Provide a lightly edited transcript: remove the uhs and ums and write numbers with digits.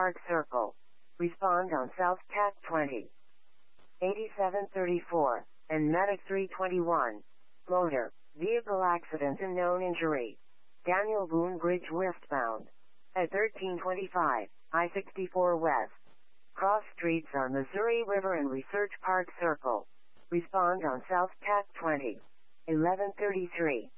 Park Circle. Respond on South TAC 20. 8734, and Medic 321. Motor, vehicle accident and known injury. Daniel Boone Bridge westbound. At 1325, I-64 West. Cross streets on Missouri River and Research Park Circle. Respond on South TAC 20. 1133.